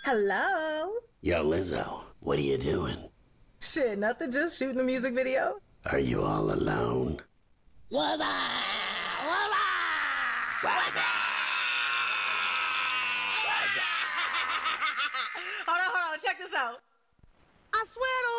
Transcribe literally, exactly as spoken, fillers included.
Hello? Yo, Lizzo, what are you doing? Shit, nothing, just shooting a music video. Are you all alone? What's up? What's up? What's up? Hold on, hold on, check this out. I swear to